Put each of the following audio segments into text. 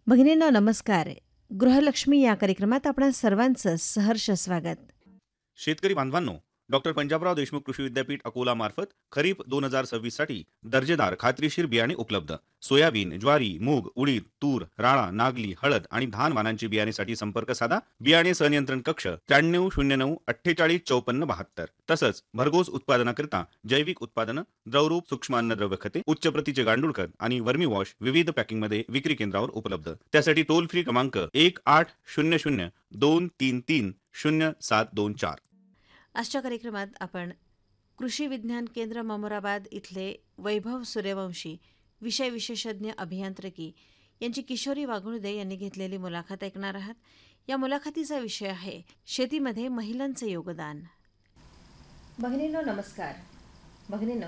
भगिनींनो नमस्कार. गृहलक्ष्मी या कार्यक्रमात आपणा सर्वांचं सहर्ष स्वागत. शेतकरी बांधवांनो, डॉक्टर पंजाबराव देशमुख कृषी विद्यापीठ अकोला मार्फत खरीप 2026 साठी दर्जेदार खात्रीशीर बियाणे उपलब्ध. सोयाबीन, ज्वारी, मूग, उडीद, तूर, राळा, नागली, हळद आणि धान वाणांची बियाणेसाठी संपर्क साधा. बियाणे संनियंत्रण कक्ष 9309485452. तसंच भरघोस उत्पादनाकरिता जैविक उत्पादनं, द्रवरूप सूक्ष्म अन्नद्रव्य खते, उच्च प्रतीचे गांडूळ खत आणि वर्मी वॉश विविध पॅकिंगमध्ये विक्री केंद्रावर उपलब्ध. त्यासाठी टोल फ्री क्रमांक 1800 2330 0724. आजच्या कार्यक्रमात आपण कृषी विज्ञान केंद्र ममराबाद इथले वैभव सूर्यवंशी विषय विशेषज्ञ अभियांत्रिकी यांची किशोरी वाघुळदे यांनी घेतलेली मुलाखत ऐकणार आहात. या मुलाखतीचा विषय आहे शेतीमध्ये महिलांचे योगदान. भगिनींनो नमस्कार. भगिनींनो,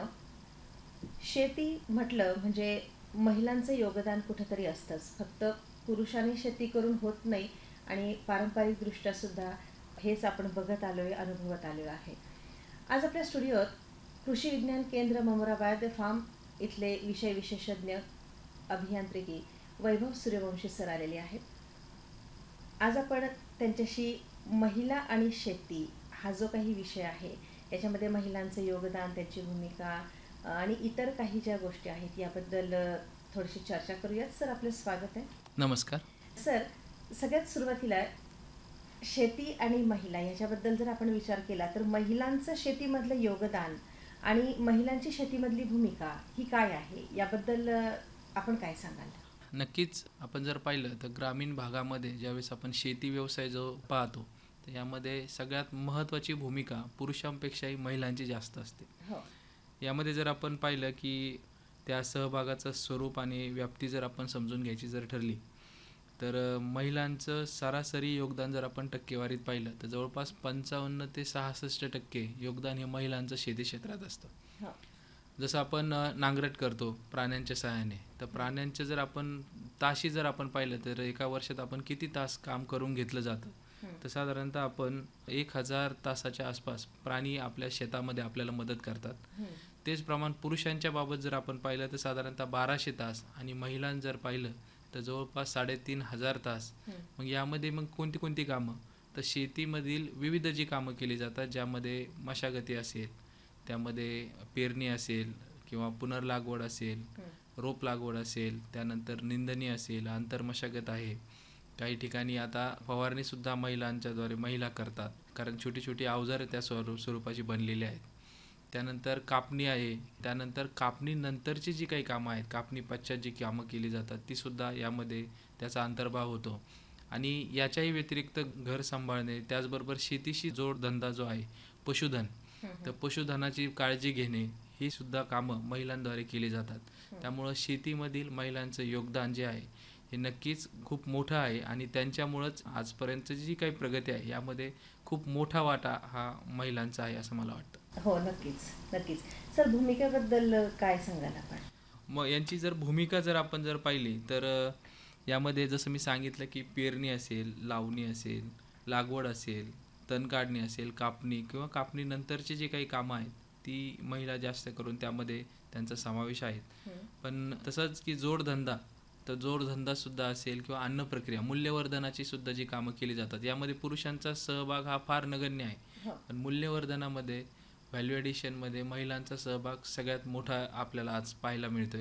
शेती म्हटलं म्हणजे महिलांचं योगदान कुठेतरी असतंच. फक्त पुरुषांनी शेती करून होत नाही आणि पारंपरिकदृष्ट्या सुद्धा हेच आपण बघत आलोय, अनुभवत आलो आहे. आज आपल्या स्टुडिओत कृषी विज्ञान केंद्र ममराबाद फार्म इथले विषय विशेषज्ञ अभियांत्रिकी वैभव सूर्यवंशी सर आलेले आहेत. आज आपण त्यांच्याशी महिला आणि शेती हा जो काही विषय आहे याच्यामध्ये महिलांचं योगदान, त्यांची भूमिका आणि इतर काही ज्या गोष्टी आहेत याबद्दल थोडीशी चर्चा करूयात. सर, आपलं स्वागत आहे. नमस्कार सर, सगळ्यात सुरुवातीला शेती आणि महिला याच्याबद्दल जर आपण विचार केला तर महिलांचं शेतीमधलं योगदान आणि महिलांची शेतीमधली भूमिका ही काय आहे याबद्दल आपण काय सांगाल? नक्कीच आपण जर पाहिलं तर ग्रामीण भागामध्ये ज्यावेळेस आपण शेती व्यवसाय जो पाहतो तर यामध्ये सगळ्यात महत्त्वाची भूमिका पुरुषांपेक्षाही महिलांची जास्त असते. हो. यामध्ये जर आपण पाहिलं की त्या सहभागाचं स्वरूप आणि व्याप्ती जर आपण समजून घ्यायची जर ठरली तर महिलांचं सरासरी योगदान जर आपण टक्केवारीत पाहिलं तर जवळपास 55 ते 66% योगदान हे महिलांचं शेती क्षेत्रात असतं. हो. जसं आपण नांगरट करतो प्राण्यांच्या सहाय्याने, तर प्राण्यांचं जर आपण ताशी जर आपण पाहिलं तर एका वर्षात आपण किती तास काम करून घेतलं जातं, तर साधारणतः आपण 1000 तासाच्या आसपास प्राणी आपल्या शेतामध्ये आपल्याला मदत करतात. तेच प्रमाण पुरुषांच्या बाबत जर आपण पाहिलं तर साधारणतः 1200 तास आणि महिलांचं जर पाहिलं तर जवळपास 3500 तास. मग यामध्ये मग कोणती कोणती कामं, तर शेतीमधील विविध जी कामं केली जातात ज्यामध्ये मशागती असेल, त्यामध्ये पेरणी असेल किंवा पुनर्लागवड असेल, रोप लागवड असेल, त्यानंतर निंदणी असेल, आंतरमशागत आहे. काही ठिकाणी आता फवारणीसुद्धा महिलांच्याद्वारे महिला करतात कारण छोटी छोटी अवजारं त्या स्वरूपाची बनलेली आहेत. त्यानंतर कापणी आहे. त्यानंतर कापणीनंतरची जी काही कामं आहेत, कापणी पश्चात जी कामं केली जातात तीसुद्धा यामध्ये त्याचा अंतर्भाव होतो. आणि याच्याही व्यतिरिक्त घर सांभाळणे, त्याचबरोबर शेतीशी जोडधंदा जो आहे पशुधन, तर पशुधनाची काळजी घेणे ही सुद्धा कामं महिलांद्वारे केली जातात. त्यामुळं शेतीमधील महिलांचं योगदान जे आहे हे नक्कीच खूप मोठं आहे आणि त्यांच्यामुळंच आजपर्यंतची जी काही प्रगती आहे यामध्ये खूप मोठा वाटा हा महिलांचा आहे असं मला वाटतं. हो, नक्कीच नक्कीच. सर, भूमिकेबद्दल काय सांगाल आपण? मग यांची जर भूमिका जर आपण जर पाहिली तर यामध्ये जसं मी सांगितलं की पेरणी असेल, लावणी असेल, लागवड असेल, तण काढणी असेल, कापणी किंवा कापणीनंतरची जी काही कामं आहेत ती महिला जास्त करून त्यामध्ये त्यांचा समावेश आहे. पण तसंच की जोडधंदा, तर जोडधंदासुद्धा असेल किंवा अन्न प्रक्रिया, मूल्यवर्धनाची सुद्धा जी कामं केली जातात यामध्ये पुरुषांचा सहभाग हा फार नगण्य आहे. पण मूल्यवर्धनामध्ये, व्हॅल्यू ॲडिशनमध्ये महिलांचा सहभाग सगळ्यात मोठा आपल्याला आज पाहायला मिळतोय.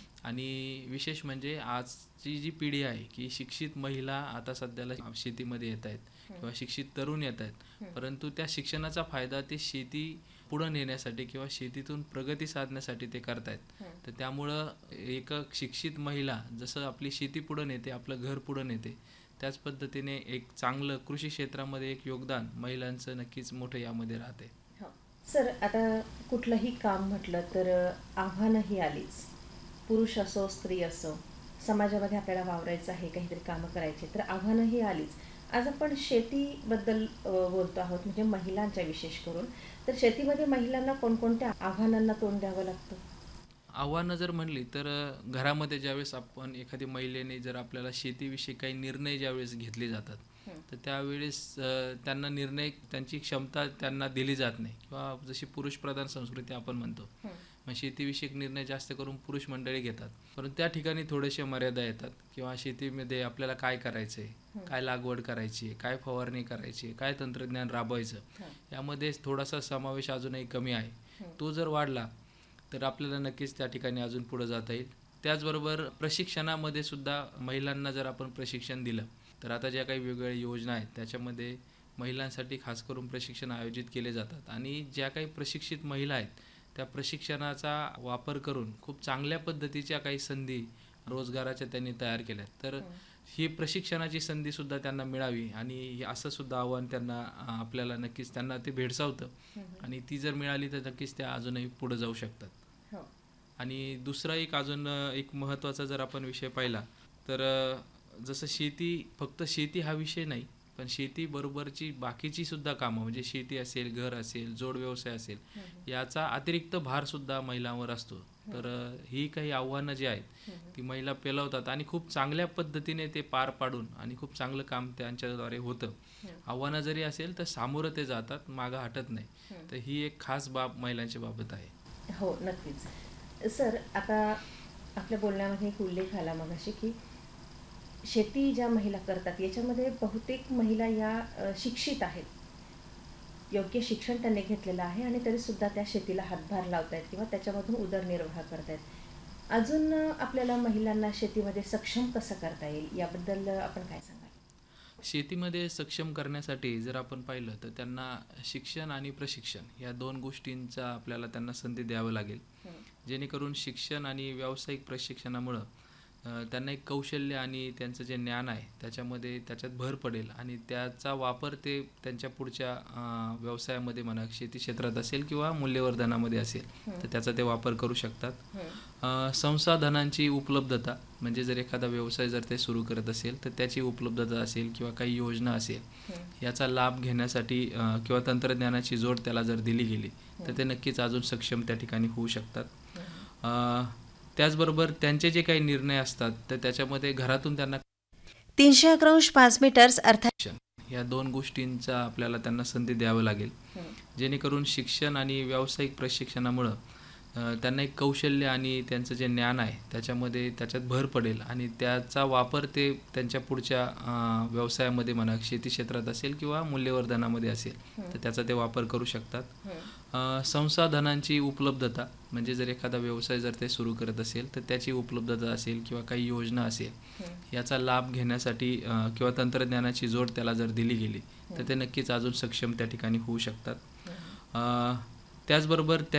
आणि विशेष म्हणजे आजची जी पिढी आहे की शिक्षित महिला आता सध्याला शेतीमध्ये येत आहेत किंवा शिक्षित तरुण येत आहेत, परंतु त्या शिक्षणाचा फायदा ते शेती पुढं नेण्यासाठी किंवा शेतीतून प्रगती साधण्यासाठी ते करतायत. तर त्यामुळं एक शिक्षित महिला जसं आपली शेती पुढं नेते, आपलं घर पुढं नेते, त्याच पद्धतीने एक चांगलं कृषी क्षेत्रामध्ये एक योगदान महिलांचं नक्कीच मोठं यामध्ये राहते. सर, आता कुठलंही काम म्हटलं तर आव्हानंही आलीच. पुरुष असो, स्त्री असो, समाजामध्ये आपल्याला वावरायचं आहे, काहीतरी कामं करायची तर आव्हानंही आलीच. आज आपण शेतीबद्दल बोलतो आहोत, म्हणजे महिलांच्या विशेष करून. तर शेतीमध्ये महिलांना कोणकोणत्या आव्हानांना तोंड द्यावं लागतं? आव्हानं जर म्हणली तर घरामध्ये ज्यावेळेस आपण एखादी महिलेने जर आपल्याला शेतीविषयी काही निर्णय ज्यावेळेस घेतले जातात तर त्यावेळेस त्यांना निर्णय, त्यांची क्षमता त्यांना दिली जात नाही किंवा जशी पुरुषप्रधान संस्कृती आपण म्हणतो, मग शेतीविषयक निर्णय जास्त करून पुरुष मंडळी घेतात. परंतु त्या ठिकाणी थोडेसे मर्यादा येतात किंवा शेतीमध्ये आपल्याला काय करायचं आहे, काय लागवड करायची आहे, काय फवारणी करायची आहे, काय तंत्रज्ञान राबवायचं, यामध्ये थोडासा समावेश अजूनही कमी आहे. तो जर वाढला तर आपल्याला नक्कीच त्या ठिकाणी अजून पुढे जाता येईल. त्याचबरोबर प्रशिक्षणामध्ये सुद्धा महिलांना जर आपण प्रशिक्षण दिलं तर आता ज्या काही वेगवेगळ्या योजना आहेत त्याच्यामध्ये महिलांसाठी खास करून प्रशिक्षण आयोजित केले जातात आणि ज्या काही प्रशिक्षित महिला आहेत त्या प्रशिक्षणाचा वापर करून खूप चांगल्या पद्धतीच्या काही संधी रोजगाराच्या त्यांनी तयार केल्या. तर ही प्रशिक्षणाची संधीसुद्धा त्यांना मिळावी आणि असं सुद्धा आव्हान त्यांना आपल्याला नक्कीच त्यांना ते भेडसावतं आणि ती जर मिळाली तर नक्कीच त्या अजूनही पुढे जाऊ शकतात. आणि दुसरा अजून एक महत्त्वाचा जर आपण विषय पाहिला तर जसं फक्त शेती हा विषय नाही, पण शेतीबरोबरची बाकीची सुद्धा कामं म्हणजे शेती असेल, घर असेल, जोड व्यवसाय असेल, याचा अतिरिक्त भारसुद्धा महिलांवर असतो. तर ही काही आव्हानं जी आहेत ती महिला पेलवतात आणि खूप चांगल्या पद्धतीने ते पार पाडून आणि खूप चांगलं काम त्यांच्याद्वारे होतं. आव्हानं जरी असेल तर सामोरं ते जातात, मागं हटत नाही. तर ही एक खास बाब महिलांच्या बाबत आहे. हो, नक्कीच. सर, आता आपल्या बोलण्यामध्ये एक उल्लेख आला मगाशी की शेती ज्या महिला करतात याच्यामध्ये बहुतेक महिला या शिक्षित आहेत, योग्य शिक्षण त्यांनी घेतलेलं आहे आणि तरीसुद्धा त्या शेतीला हातभार लावत आहेत किंवा त्याच्यामधून उदरनिर्वाह करत आहेत. अजून आपल्याला महिलांना शेतीमध्ये सक्षम कसं करता येईल याबद्दल आपण काय सांगाल? शेतीमध्ये सक्षम करण्यासाठी जर आपण पाहिलं तर त्यांना शिक्षण आणि प्रशिक्षण या 2 गोष्टींचा आपल्याला त्यांना संधी द्यावं लागेल. जेणेकरून शिक्षण आणि व्यावसायिक प्रशिक्षणामुळं त्यांना एक कौशल्य आणि त्यांचं जे ज्ञान आहे त्याच्यात भर पडेल आणि त्याचा वापर ते त्यांच्या पुढच्या व्यवसायामध्ये म्हणा, शेती क्षेत्रात असेल किंवा मूल्यवर्धनामध्ये असेल तर त्याचा ते वापर करू शकतात. संसाधनांची उपलब्धता म्हणजे जर एखादा व्यवसाय जर ते सुरू करत असेल तर त्याची उपलब्धता असेल किंवा काही योजना असेल याचा लाभ घेण्यासाठी किंवा तंत्रज्ञानाची जोड त्याला जर दिली गेली तर ते नक्कीच अजून सक्षम त्या ठिकाणी होऊ शकतात. त्याचबरोबर त्यांचे जे काही निर्णय असतात तर त्याच्यामध्ये घरातून त्यांना 311.5 मीटर्स अर्थात या 2 गोष्टींचा आपल्याला त्यांना संधी द्यावं लागेल. जेणेकरून शिक्षण आणि व्यावसायिक प्रशिक्षणामुळं त्यांना एक कौशल्य आणि त्यांचं जे ज्ञान आहे त्याच्यात भर पडेल आणि त्याचा वापर ते त्यांच्या पुढच्या व्यवसायामध्ये म्हणा, शेती क्षेत्रात असेल किंवा मूल्यवर्धनामध्ये असेल तर त्याचा ते वापर करू शकतात. संसाधनांची उपलब्धता म्हणजे जर एखादा व्यवसाय जर ते सुरू करत असेल तर त्याची उपलब्धता असेल किंवा काही योजना असेल याचा लाभ घेण्यासाठी किंवा तंत्रज्ञानाची जोड त्याला जर दिली गेली तर ते नक्कीच अजून सक्षम त्या ठिकाणी होऊ शकतात. त्याचबरोबर